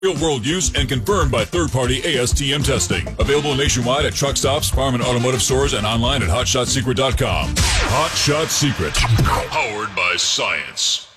Real-world use and confirmed by third-party ASTM testing. Available nationwide at truck stops, farm and automotive stores, and online at HotShotSecret.com. Hot Shot Secret. Powered by science.